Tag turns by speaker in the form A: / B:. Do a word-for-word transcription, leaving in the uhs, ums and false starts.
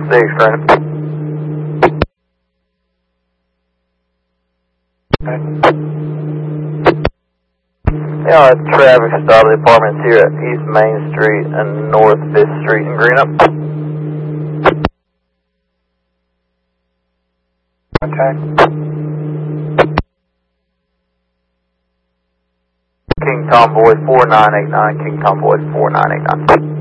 A: six, Greenup. Yeah, uh, traffic stop of the apartments here at East Main Street and North fifth Street in Greenup.
B: Okay.
A: King Tomboy four nine eight nine, King Tomboy four nine eight nine.